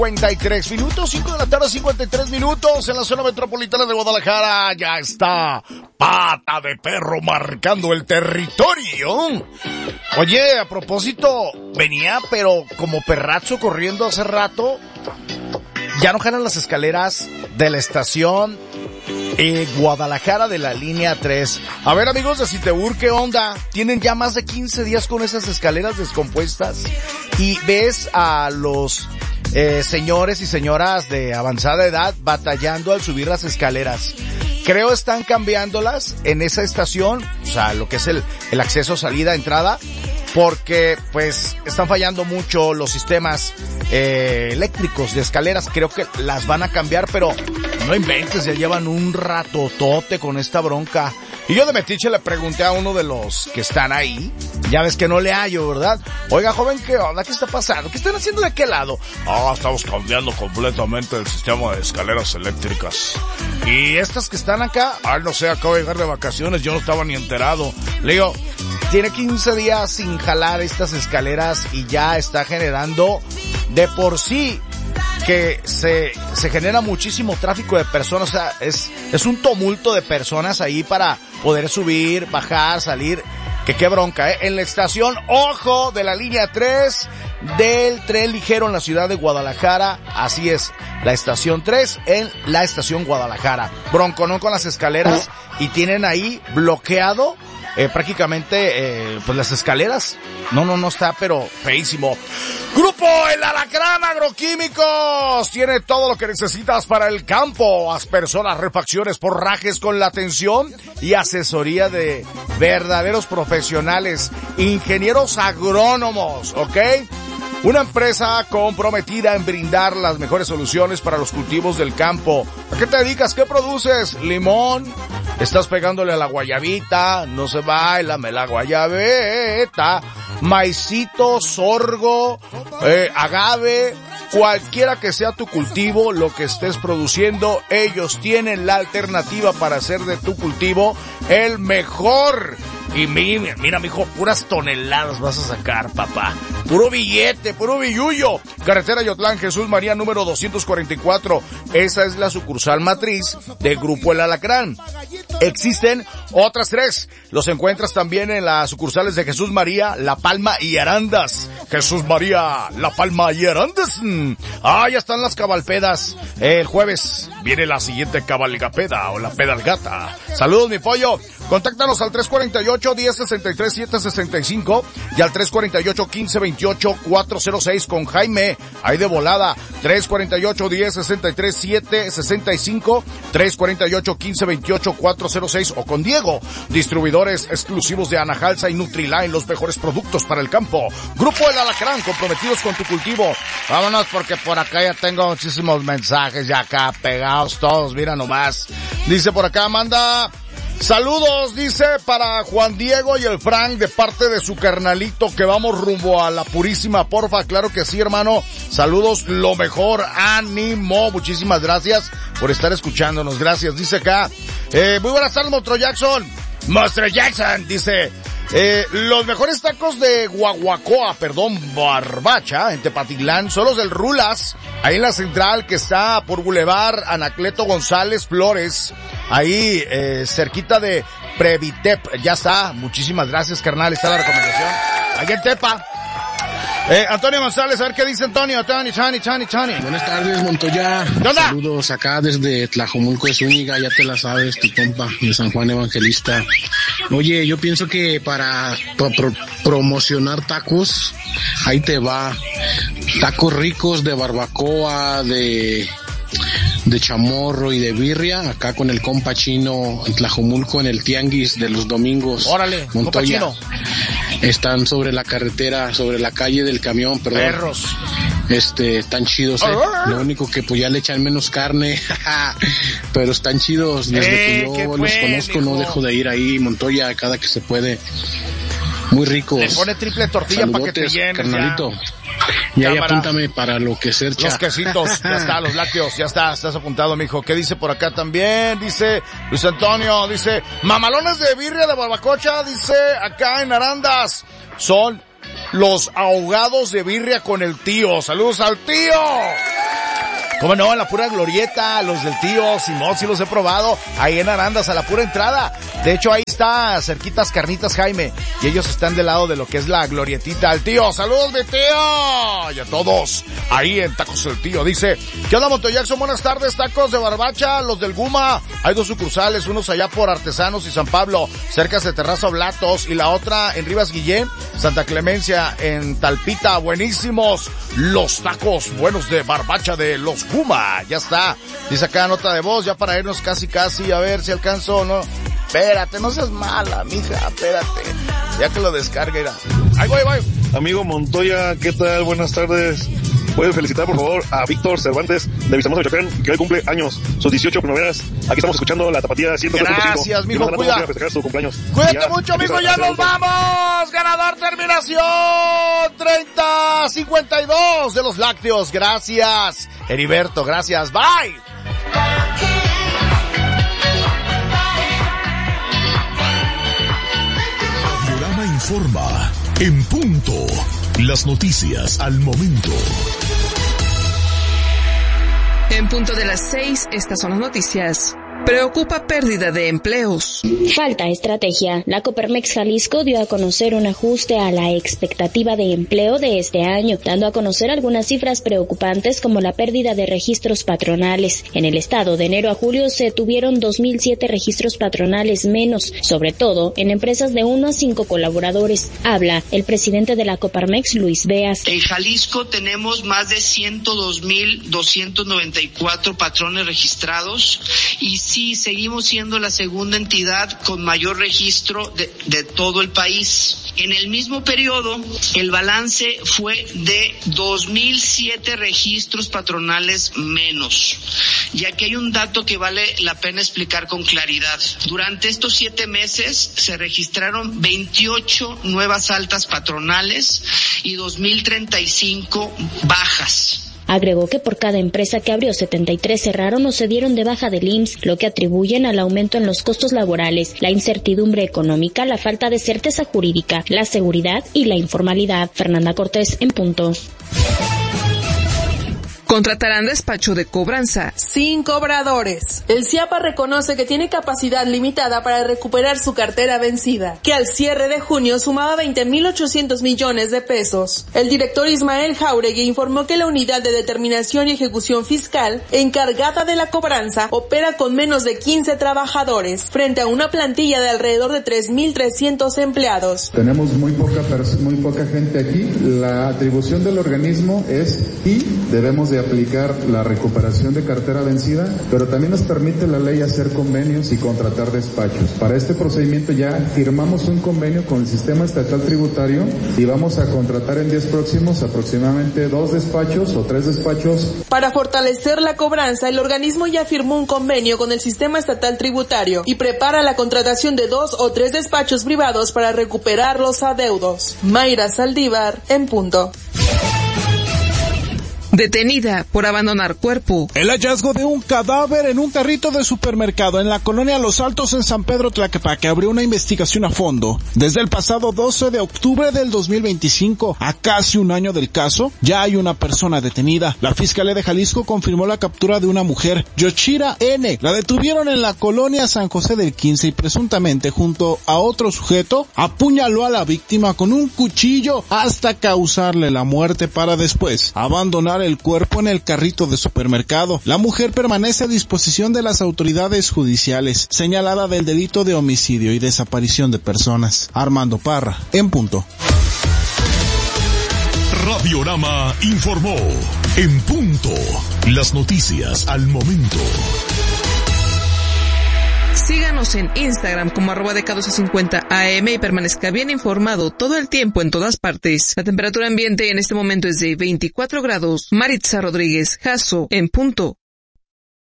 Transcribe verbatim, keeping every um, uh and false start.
cincuenta y tres minutos, cinco de la tarde, cincuenta y tres minutos en la zona metropolitana de Guadalajara. Ya está Pata de Perro marcando el territorio. Oye, a propósito, venía pero como perrazo corriendo hace rato. Ya no jalan las escaleras de la estación eh, Guadalajara de la línea tres. A ver, amigos de Citebur, ¿qué onda? Tienen ya más de quince días con esas escaleras descompuestas y ves a los eh, señores y señoras de avanzada edad batallando al subir las escaleras. Creo están cambiándolas en esa estación, o sea, lo que es el, el acceso, salida, entrada, porque pues están fallando mucho los sistemas eh, eléctricos de escaleras. Creo que las van a cambiar, pero no inventes, ya llevan un ratotote con esta bronca. Y yo de metiche le pregunté a uno de los que están ahí, ya ves que no le hallo, ¿verdad? Oiga, joven, ¿qué onda? ¿Qué está pasando? ¿Qué están haciendo de aquel lado? Ah, estamos cambiando completamente el sistema de escaleras eléctricas. Y estas que están acá, ah, no sé, acabo de llegar de vacaciones, yo no estaba ni enterado. Le digo, tiene quince días sin jalar estas escaleras y ya está generando de por sí que se se genera muchísimo tráfico de personas. O sea, es es un tumulto de personas ahí para poder subir, bajar, salir. Que qué bronca, ¿eh? En la estación, ojo, de la línea tres del tren ligero en la ciudad de Guadalajara. Así es, la estación tres en la estación Guadalajara. Bronconón con las escaleras y tienen ahí bloqueado eh, prácticamente eh, pues las escaleras. No, no, no está, pero feísimo. Grupo El Alacrán Agroquímicos tiene todo lo que necesitas para el campo. Aspersoras, refacciones, forrajes con la atención y asesoría de verdaderos profesionales, ingenieros agrónomos, ¿ok? Una empresa comprometida en brindar las mejores soluciones para los cultivos del campo. ¿A qué te dedicas? ¿Qué produces? ¿Limón? ¿Estás pegándole a la guayabita? No se bailame la guayabeta. Maicito, sorgo, eh, agave, cualquiera que sea tu cultivo, lo que estés produciendo, ellos tienen la alternativa para hacer de tu cultivo el mejor. Y mira, mira, mijo, puras toneladas vas a sacar, papá. Puro billete, puro billullo. Carretera Yotlán, Jesús María, número doscientos cuarenta y cuatro. Esa es la sucursal matriz del Grupo El Alacrán. Existen otras tres. Los encuentras también en las sucursales de Jesús María, La Palma y Arandas. Jesús María, La Palma y Arandas. Ah, ya están las cabalpedas. El jueves viene la siguiente cabalgapeda o la pedalgata. Saludos, mi pollo. Contáctanos al tres cuarenta y ocho, diez sesenta y tres, siete sesenta y cinco y al tres cuarenta y ocho, quince veintiocho, cuatrocientos seis con Jaime. Ahí de volada. tres cuarenta y ocho, diez sesenta y tres, siete sesenta y cinco, tres cuarenta y ocho, quince veintiocho, cuatrocientos seis o con Diego. Distribuidores exclusivos de Anajalsa y Nutriline, los mejores productos para el campo. Grupo El Alacrán, comprometidos con tu cultivo. Vámonos porque por acá ya tengo muchísimos mensajes ya acá pegados todos, mira nomás. Dice por acá, manda saludos, dice, para Juan Diego y el Frank de parte de su carnalito que vamos rumbo a la Purísima, porfa. Claro que sí, hermano. Saludos, lo mejor, ánimo. Muchísimas gracias por estar escuchándonos. Gracias. Dice acá, eh, muy buenas tardes, Monstruo Jackson. Monstruo Jackson, dice, eh, los mejores tacos de Guaguacoa, perdón, Barbacha, en Tepatitlán, son los del Rulas, ahí en la central que está por Boulevard Anacleto González Flores, ahí, eh, cerquita de Previtep. Ya está, muchísimas gracias, carnal, está la recomendación. Allá en Tepa. Eh, Antonio González, a ver qué dice Antonio. Tony, Tony, Tony, Tony. Buenas tardes, Montoya. Saludos acá desde Tlajomulco de Zúñiga, ya te la sabes, tu compa de San Juan Evangelista. Oye, yo pienso que para pro, pro, promocionar tacos, ahí te va. Tacos ricos de barbacoa, de de chamorro y de birria, acá con el compa chino en Tlajomulco, en el tianguis de los domingos. Órale, Montoya. Compa chino. Están sobre la carretera, sobre la calle del camión, perdón. Perros. Este, están chidos, eh. Lo único que pues ya le echan menos carne, pero están chidos. Desde eh, que yo los conozco, hijo. No dejo de ir ahí, Montoya, cada que se puede. Muy ricos. Le pone triple tortilla para que te llenes, carnalito. Y ahí apúntame para lo que cercha. Los quesitos, ya está, los lácteos, ya está, estás apuntado, mijo. ¿Qué dice por acá también? Dice Luis Antonio, dice, mamalones de birria de barbacocha, dice, acá en Arandas, son los ahogados de birria con el tío. Saludos al tío. ¿Cómo no? En la pura glorieta, los del tío Simón, sí los he probado, ahí en Arandas, a la pura entrada. De hecho, ahí está, cerquitas Carnitas Jaime, y ellos están del lado de lo que es la glorietita. Al tío, saludos mi tío, y a todos, ahí en Tacos del Tío. Dice, ¿qué onda Monto Jackson? Buenas tardes, tacos de barbacha, los del Guma. Hay dos sucursales, unos allá por Artesanos y San Pablo, cerca de Terraza Blatos, y la otra en Rivas Guillén, Santa Clemencia, en Talpita. Buenísimos los tacos buenos de barbacha de los Guma. Ya está. Dice acá nota de voz, ya para irnos casi casi, a ver si alcanzo o no. Espérate, no seas mala, mija, espérate. Ya que lo descargue, irá. Ahí voy, voy. Amigo Montoya, ¿qué tal? Buenas tardes. Pueden felicitar, por favor, a Víctor Cervantes de Vistahermosa, Michoacán, que hoy cumple años, sus dieciocho primaveras. Aquí estamos escuchando la Tapatía ciento tres punto cinco. Gracias, mijo, cuida. A festejar su cumpleaños. Cuídate ya, mucho, amigo, ya nos vamos. Ganador terminación treinta cincuenta y dos de los lácteos. Gracias, Heriberto, gracias. Bye. Panorama Informa, en punto. Las noticias al momento. En punto de las seis, estas son las noticias. Preocupa pérdida de empleos. Falta estrategia. La Coparmex Jalisco dio a conocer un ajuste a la expectativa de empleo de este año, dando a conocer algunas cifras preocupantes como la pérdida de registros patronales. En el estado, de enero a julio, se tuvieron dos mil siete registros patronales menos, sobre todo en empresas de uno a cinco colaboradores. Habla el presidente de la Coparmex, Luis Beas. En Jalisco tenemos más de ciento dos mil doscientos noventa y cuatro patrones registrados y sí, seguimos siendo la segunda entidad con mayor registro de, de todo el país. En el mismo periodo, el balance fue de dos mil siete registros patronales menos. Y aquí hay un dato que vale la pena explicar con claridad. Durante estos siete meses se registraron veintiocho nuevas altas patronales y dos mil treinta y cinco bajas. Agregó que por cada empresa que abrió, setenta y tres cerraron o se dieron de baja del I M S S, lo que atribuyen al aumento en los costos laborales, la incertidumbre económica, la falta de certeza jurídica, la seguridad y la informalidad. Fernanda Cortés, en punto. Contratarán despacho de cobranza. Sin cobradores. El CIAPA reconoce que tiene capacidad limitada para recuperar su cartera vencida, que al cierre de junio sumaba veinte mil ochocientos millones de pesos. El director Ismael Jauregui informó que la unidad de determinación y ejecución fiscal, encargada de la cobranza, opera con menos de quince trabajadores, frente a una plantilla de alrededor de tres mil trescientos empleados. Tenemos muy poca, muy poca gente aquí. La atribución del organismo es y debemos de aplicar la recuperación de cartera vencida, pero también nos permite la ley hacer convenios y contratar despachos. Para este procedimiento ya firmamos un convenio con el Sistema Estatal Tributario y vamos a contratar en días próximos aproximadamente dos despachos o tres despachos. Para fortalecer la cobranza, el organismo ya firmó un convenio con el Sistema Estatal Tributario y prepara la contratación de dos o tres despachos privados para recuperar los adeudos. Mayra Saldívar, en punto. Detenida por abandonar cuerpo. El hallazgo de un cadáver en un carrito de supermercado en la colonia Los Altos en San Pedro Tlaquepaque abrió una investigación a fondo. Desde el pasado doce de octubre del dos mil veinticinco, a casi un año del caso, ya hay una persona detenida. La Fiscalía de Jalisco confirmó la captura de una mujer, Yochira N. La detuvieron en la colonia San José del quince y presuntamente junto a otro sujeto apuñaló a la víctima con un cuchillo hasta causarle la muerte para después abandonar el cuerpo en el carrito de supermercado. La mujer permanece a disposición de las autoridades judiciales, señalada del delito de homicidio y desaparición de personas. Armando Parra, en punto. Radiorama informó, en punto, las noticias al momento. Síganos en Instagram como arroba D K doce cincuenta A M y permanezca bien informado todo el tiempo en todas partes. La temperatura ambiente en este momento es de veinticuatro grados. Maritza Rodríguez, Jasso, en punto.